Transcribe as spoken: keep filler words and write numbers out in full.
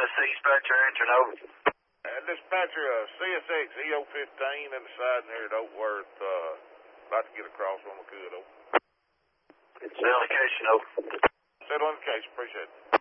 this is dispatcher answering over. Uh, dispatcher, uh, C S X E O fifteen in the side here at Oakworth, uh, about to get across when we could, over. It's the location, over. Settle on the case, appreciate it.